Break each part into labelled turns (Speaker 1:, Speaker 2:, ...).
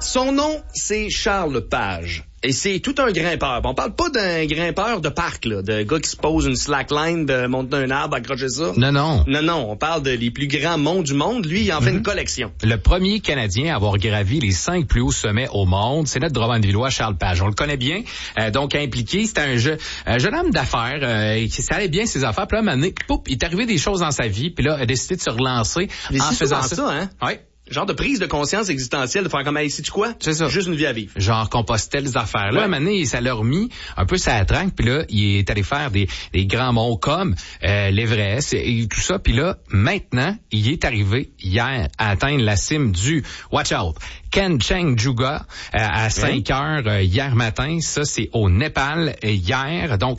Speaker 1: Son nom, c'est Charles Page. Et c'est tout un grimpeur. On parle pas d'un grimpeur de parc, là, de gars qui se pose une slackline, de monter un arbre, accrocher ça.
Speaker 2: Non.
Speaker 1: Non, on parle de les plus grands monts du monde. Lui, il en fait une collection.
Speaker 2: Le premier Canadien à avoir gravi les 5 plus hauts sommets au monde, c'est notre Drummondvillois Charles Page. On le connaît bien, donc impliqué. C'était un jeune homme d'affaires, ça allait bien ses affaires. Puis là, un moment donné, il est arrivé des choses dans sa vie, puis là, a décidé de se relancer en faisant ça.
Speaker 1: Hein?
Speaker 2: Ouais.
Speaker 1: Genre de prise de conscience existentielle, de faire comme, hey, sais-tu quoi?
Speaker 2: C'est ça.
Speaker 1: Juste une vie à vivre.
Speaker 2: Genre Compostelle, des affaires. Là, un moment donné, ça l'a remis un peu sa tranque, puis là, il est allé faire des grands monts comme l'Everest et tout ça. Puis là, maintenant, il est arrivé hier à atteindre la cime du, watch out, Kanchenjunga à 5 heures hier matin. Ça, c'est au Népal hier. Donc,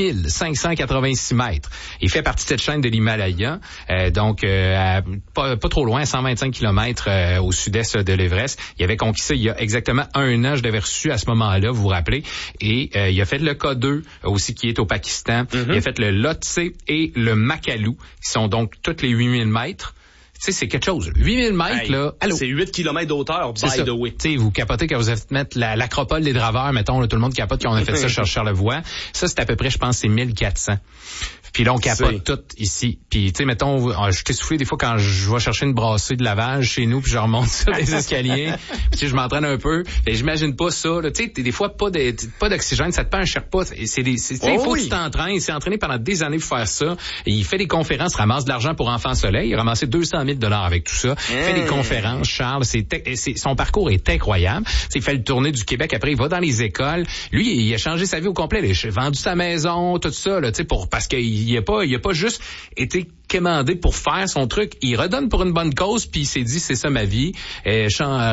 Speaker 2: 8586 mètres. Il fait partie de cette chaîne de l'Himalaya. Donc, pas trop loin, 125 kilomètres au sud-est de l'Everest. Il avait conquis ça il y a exactement 1 an. Je l'avais reçu à ce moment-là, vous vous rappelez. Et il a fait le K2 aussi, qui est au Pakistan. Il a fait le Lhotse et le Makalu, qui sont donc toutes les 8000 mètres. Tu sais, c'est quelque chose. 8000 mètres, là. Allô.
Speaker 1: C'est 8 km d'auteur, by the way.
Speaker 2: Tu sais, vous capotez quand vous avez fait mettre l'acropole des draveurs, mettons, là, tout le monde capote quand on a fait ça sur Charlevoix. Ça, c'est à peu près, je pense, c'est 1400. Puis là, on capote tout ici. Puis, tu sais, mettons, je t'ai soufflé des fois quand je vais chercher une brassée de lavage chez nous, puis je remonte sur les escaliers. Puis, tu sais, je m'entraîne un peu. Et j'imagine pas ça, là. Tu sais, des fois, pas d'oxygène, ça te prend un Sherpa. Il faut que tu t'entraînes. Il s'est entraîné pendant des années pour faire ça. Et il fait des conférences, ramasse de l'argent pour Enfants Soleil. Il a ramassé 200 000 $ avec tout ça. Il fait des conférences, Charles. Son parcours est incroyable. T'sais, il fait le tournée du Québec. Après, il va dans les écoles. Lui, il a changé sa vie au complet. Il a vendu sa maison, tout ça, là, parce qu'il a pas juste été quémandé pour faire son truc. Il redonne pour une bonne cause, puis il s'est dit, c'est ça ma vie. Il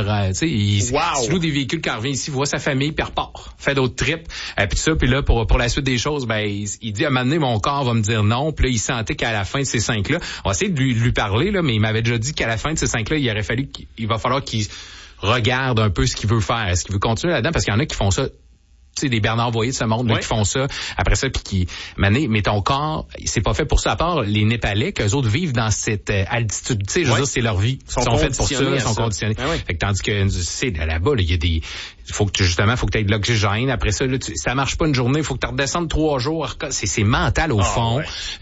Speaker 2: se loue des véhicules quand il revient ici, voit sa famille, puis il repart. Fait d'autres trips. Puis tout ça, puis là, pour la suite des choses, il dit, à un moment donné, mon corps va me dire non. Puis là, il sentait qu'à la fin de ces 5-là, on va essayer de lui parler, là, mais il m'avait déjà dit qu'à la fin de ces 5-là, il va falloir qu'il regarde un peu ce qu'il veut faire. Est-ce qu'il veut continuer là-dedans? Parce qu'il y en a qui font ça, tu sais, des Bernard Voyer de ce monde, là, qui font ça, après ça, puis qui, mais ton corps, c'est pas fait pour ça, à part les Népalais, qu'eux autres vivent dans cette altitude, tu sais, je veux dire, c'est leur vie. Ils sont faits pour ça, ils sont conditionnés. Fait que tandis que, là-bas, il y a des, faut que tu aies de l'oxygène, après ça, là, ça marche pas une journée, faut que tu redescendes 3 jours, c'est mental au fond.